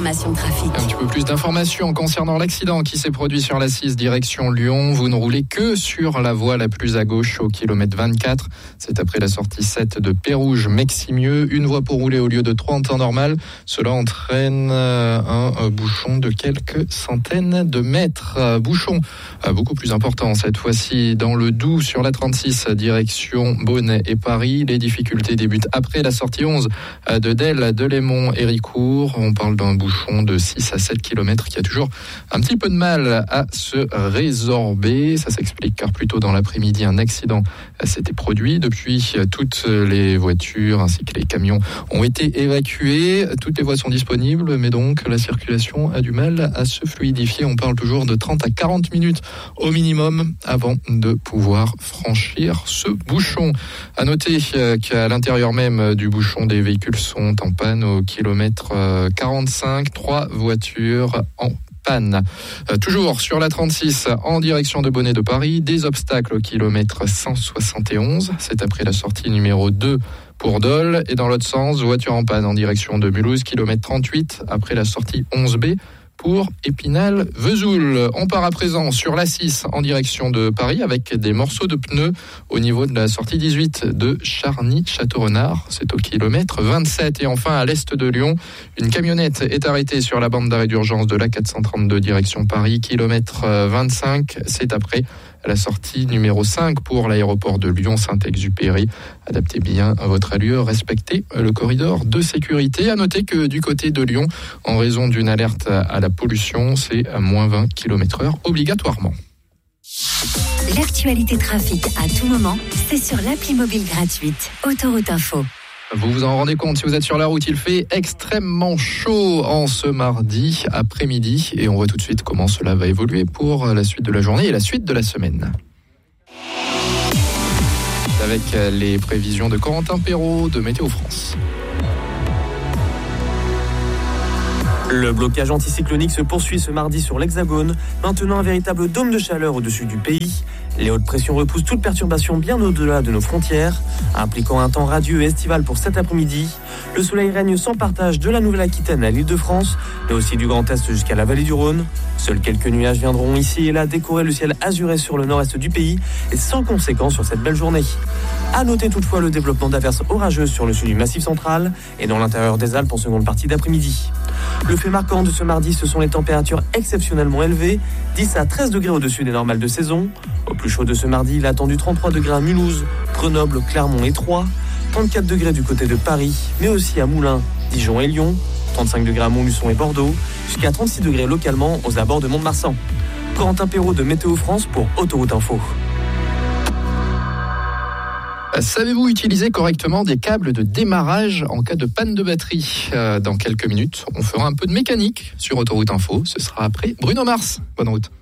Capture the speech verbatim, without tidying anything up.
l'information trafic. Un petit peu plus d'informations concernant l'accident qui s'est produit sur l'A six direction Lyon. Vous ne roulez que sur la voie la plus à gauche au kilomètre vingt-quatre. C'est après la sortie sept de Pérouge-Meximieux. Une voie pour rouler au lieu de trois en temps normal. Cela entraîne un bouchon de quelques centaines de mètres. Bouchon beaucoup plus important cette fois-ci dans le Doubs sur la trente-six direction Bonnet et Paris. Les difficultés débutent après la sortie onze de Delle, Delémont et Ricourt. On parle d'un bouchon de six à sept kilomètres qui a toujours un petit peu de mal à se résorber. Ça s'explique car plus tôt dans l'après-midi, un accident s'était produit. Depuis, toutes les voitures ainsi que les camions ont été évacués. Toutes les voies sont disponibles, mais donc la circulation a du mal à se fluidifier. On parle toujours de trente à quarante minutes au minimum avant de pouvoir franchir ce bouchon. À noter qu'à l'intérieur même du bouchon, des véhicules sont en panne au kilomètre quarante-cinq. Trois voitures en panne. Euh, toujours sur la trente-six en direction de Bonnet de Paris, des obstacles au kilomètre cent soixante et onze. C'est après la sortie numéro deux pour Dole. Et dans l'autre sens, voiture en panne en direction de Mulhouse, kilomètre trente-huit après la sortie onze B. Pour Épinal-Vesoul. On part à présent sur l'A six en direction de Paris avec des morceaux de pneus au niveau de la sortie dix-huit de Charny-Château-Renard. C'est au kilomètre vingt-sept. Et enfin, à l'est de Lyon, une camionnette est arrêtée sur la bande d'arrêt d'urgence de l'A quatre cent trente-deux direction Paris, kilomètre vingt-cinq. C'est après la sortie numéro cinq pour l'aéroport de Lyon-Saint-Exupéry. Adaptez bien votre allure, respectez le corridor de sécurité. À noter que du côté de Lyon, en raison d'une alerte à la pollution, c'est à moins vingt kilomètres heure obligatoirement. L'actualité trafic à tout moment, c'est sur l'appli mobile gratuite Autoroute Info. Vous vous en rendez compte, si vous êtes sur la route, il fait extrêmement chaud en ce mardi après-midi. Et on voit tout de suite comment cela va évoluer pour la suite de la journée et la suite de la semaine. Avec les prévisions de Corentin Perrault de Météo France. Le blocage anticyclonique se poursuit ce mardi sur l'Hexagone, maintenant un véritable dôme de chaleur au-dessus du pays. Les hautes pressions repoussent toute perturbation bien au-delà de nos frontières, impliquant un temps radieux et estival pour cet après-midi. Le soleil règne sans partage de la Nouvelle-Aquitaine à l'Île-de-France, mais aussi du Grand Est jusqu'à la vallée du Rhône. Seuls quelques nuages viendront ici et là décorer le ciel azuré sur le nord-est du pays, et sans conséquence sur cette belle journée. À noter toutefois le développement d'averses orageuses sur le sud du Massif central et dans l'intérieur des Alpes en seconde partie d'après-midi. Le fait marquant de ce mardi, ce sont les températures exceptionnellement élevées, dix à treize degrés au-dessus des normales de saison. Au plus chaud de ce mardi, il a attendu trente-trois degrés à Mulhouse, Grenoble, Clermont et Troyes, trente-quatre degrés du côté de Paris, mais aussi à Moulins, Dijon et Lyon, trente-cinq degrés à Montluçon et Bordeaux, jusqu'à trente-six degrés localement aux abords de Mont-de-Marsan. Corentin Perrault de Météo France pour Autoroute Info. Savez-vous utiliser correctement des câbles de démarrage en cas de panne de batterie ? Dans quelques minutes, on fera un peu de mécanique sur Autoroute Info. Ce sera après Bruno Mars. Bonne route.